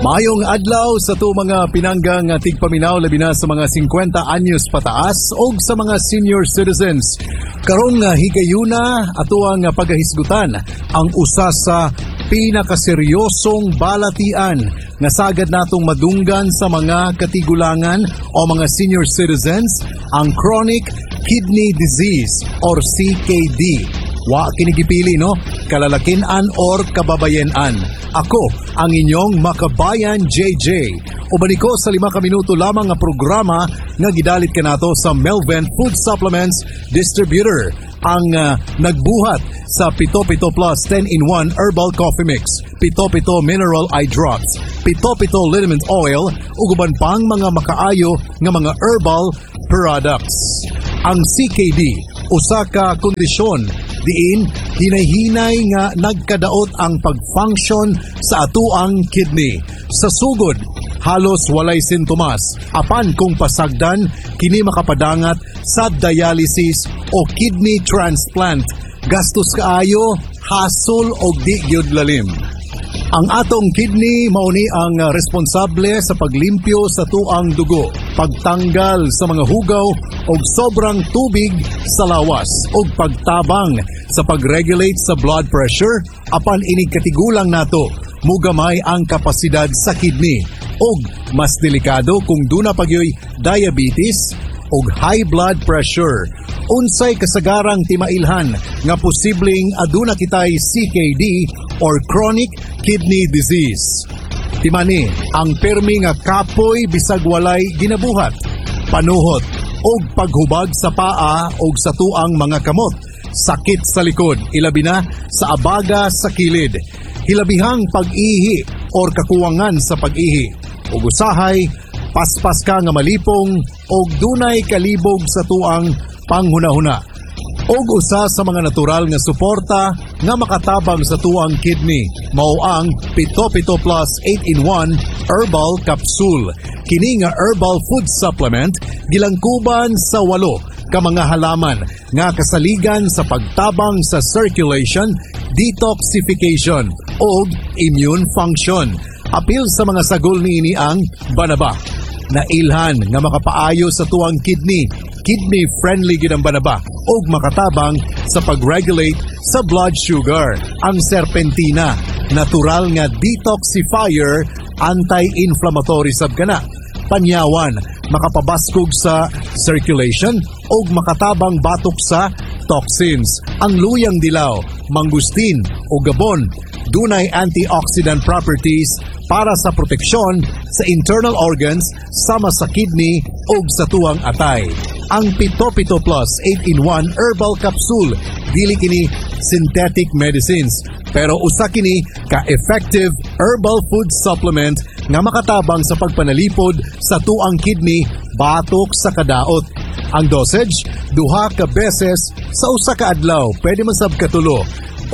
Mayong adlaw sa to mga pinanggang tigpaminaw labi na sa mga 50 anyos pataas o sa mga senior citizens. Karong higayuna ato ang pagahisgutan ang usa sa pinakaseryosong balatian nga sagad natong madunggan sa mga katigulangan o mga senior citizens, ang chronic kidney disease or CKD. Wa kinigipili no, kalalakinan or kababayenan. Ako ang inyong makabayan JJ. Ubani ko sa 5 minuto lamang nga programa nga gidalit kanato sa Melvin Food Supplements Distributor, ang nagbuhat sa Pito Pito Plus 10-in-1 Herbal Coffee Mix, Pito Pito Mineral Eye Drops, Pito Pito Liniment Oil, ug uban pang mga makaayo nga mga herbal products. Ang CKD, usa ka kondisyon diin hinay-hinay nga nagkadaot ang pag-function sa atuang kidney. Sa sugod, halos walay sintomas. Apan kung pasagdan, kini makapadangat sa dialysis o kidney transplant. Gastos kaayo, hasol o di gyud lalim. Ang atong kidney mauni ang responsable sa paglimpyo sa tuang dugo, pagtanggal sa mga hugaw o sobrang tubig sa lawas o pagtabang sa pag-regulate sa blood pressure. Apan inig katigulang nato, mugamay ang kapasidad sa kidney o mas delikado kung duna pagyoy diabetes o high blood pressure. Unsay kasagarang timailhan nga posibleng aduna kitay CKD or chronic kidney disease. Timani, ang permi nga kapoy bisag walay ginabuhat, panuhot og paghubag sa paa og sa tuang mga kamot, sakit sa likod, ilabi na sa abaga sa kilid, hilabihang pag-ihi or kakuwangan sa pag-ihi, ug usahay paspas ka nga malipong og dunay kalibog sa tuang panghunahuna. Og usa sa mga natural nga suporta nga makatabang sa tuang kidney mao ang Pito Pito Plus 8-in-1 Herbal Capsule. Kini nga herbal food supplement gilangkuban sa 8 ka mga halaman nga kasaligan sa pagtabang sa circulation, detoxification o immune function. Apil sa mga sagol niini ang banaba na ilhan nga makapaayo sa tuang kidney friendly gid ang banaba ug makatabang sa pag-regulate sa blood sugar. Ang serpentina, natural nga detoxifier, anti-inflammatory sab kana. Panyawan, makapabaskog sa circulation ug makatabang batok sa toxins. Ang luyang dilaw, mangustin o gabon, dunay antioxidant properties para sa proteksyon sa internal organs sama sa kidney ug sa tuang atay. Ang Pito Pito Plus 8-in-1 Herbal Capsule, dili kini synthetic medicines, pero usa kini ka-effective herbal food supplement nga makatabang sa pagpanalipod sa tuang kidney batok sa kadaot. Ang dosage, 2 ka beses sa usa ka adlaw, pwede man sab katulo.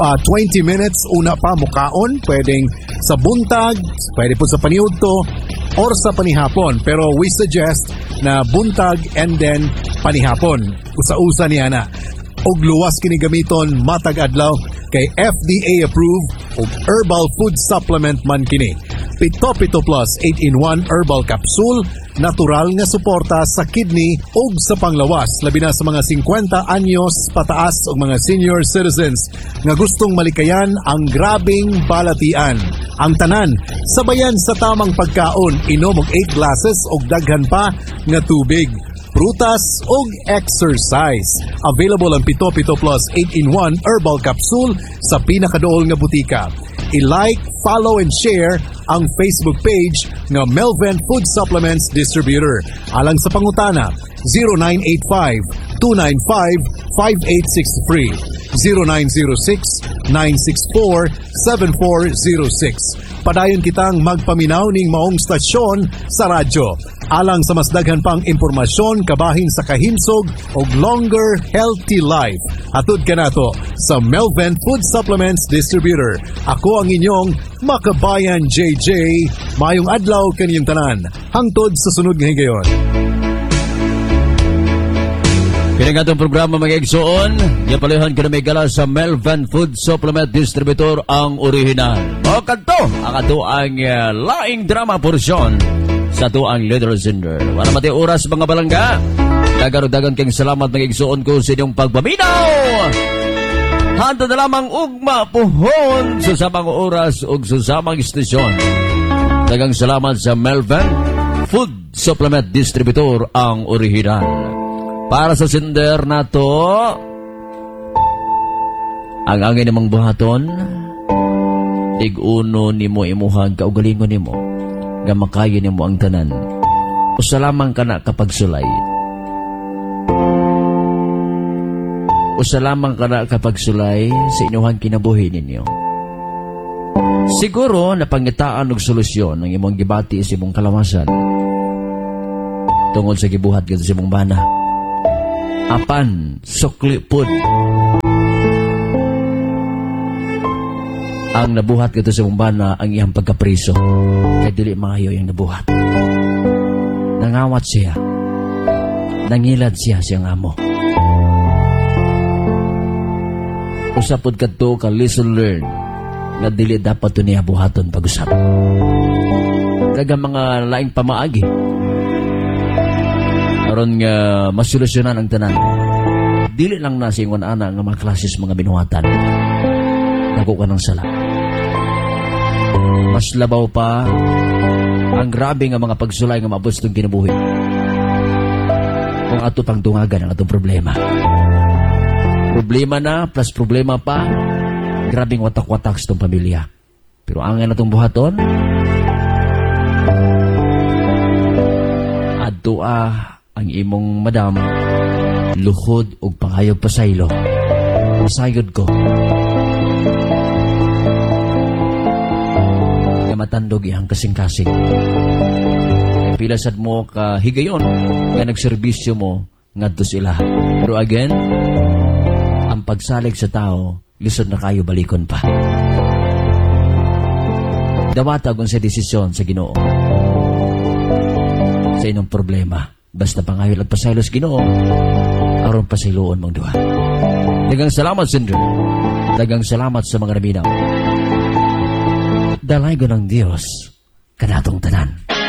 20 minutes una pa mukaon, pwedeng sa buntag, pwede po sa paniudto or sa panihapon, pero we suggest na buntag and then panihapon, usa-usa niya na. Og luwas kini gamiton matag adlaw kay FDA approved og herbal food supplement man kini. Pito Pito Plus 8-in-1 Herbal Capsule, natural nga suporta sa kidney ug sa panglawas labi na sa mga 50 anyos pataas ug mga senior citizens nga gustong malikayan ang grabing balatian. Ang tanan sabayan sa tamang pagkaon, inom og 8 glasses og daghan pa nga tubig, prutas ug exercise. Available ang Pito Pito Plus 8-in-1 Herbal Capsule sa pinakaduol nga butika. I-like, follow, and share ang Facebook page ng Melvin Food Supplements Distributor. Alang sa pangutana, 0985-295-5863, 0906-964-7406. Padayon kitang magpaminaw ning maong stasyon sa radyo. Alang sa mas daghan pang impormasyon kabahin sa kahimsog o longer healthy life. Atod ka nato sa Melvin Food Supplements Distributor. Ako ang inyong makabayan JJ. Mayong adlaw kaniyong tanan. Hangtod sa sunod nga higayon. Kini nga itong programa mga igsoon, yapalihan ka na may gala sa Melvan Food Supplement Distributor ang original. O kanto, ang ato ang laing drama porsyon sa ato ang Little Cinder. Para mati oras mga balangga, dagan kang salamat mga igsoon ko sa inyong pagpaminaw. Handa na lamang ugma puhon sa samang oras o sa samang istasyon. Dagang salamat sa Melvan Food Supplement Distributor ang original. Para sa sinder na to, ang angin namang buhaton, tig-uno ni mo imuhang kaugalingon ni mo, nga makayo ni mo ang tanan, o salamang ka na kapag sulay. O salamang ka na kapag sulay sa inyuhang kinabuhi ninyo. Siguro napangitaan og solusyon ang imong gibati sa imong kalawasan tungod sa gibuhat gito sa imong bana. Apan sukli pud ang nabuhat gito sa imong bana ang iyang pagkapriso kay dili maayo yung nabuhat. Nangawat siya, nangilad siya siyang amo. Usapod kadto ka lesson learned nga dili dapat to niya buhaton pag-usap. Daga mga laing pamaagi aron nga masolusyonan ang tanan. Dili lang na singon ana nga mga klases mga binuhatan. Dako ka ng sala. Mas labaw pa ang grabe nga mga pagsulay nga maabot itong kinabuhi. Kung ato pang dungagan ang atong problema. Problema na plus problema pa, grabing watak-watak sa itong pamilya. Pero ang nga natong buhaton, adto ang imong madam, luhod o pangayog pasaylo. Masayod ko. Nga matandog ihang kasing-kasing. Pilasad mo ka higayon, nga nagserbisyo mo, ngadto sila. Pero again, ang pagsalig sa tao, lisod na kayo balikon pa. Dawata kung sa desisyon sa Ginoo. Sa inyong problema, basta pangayol at pasaylos Ginoo, aron pasiluon mong duha. Dagang salamat, Cinder. Dagang salamat sa mga naminaw. Dalay ko ng Diyos, kanatong tanan.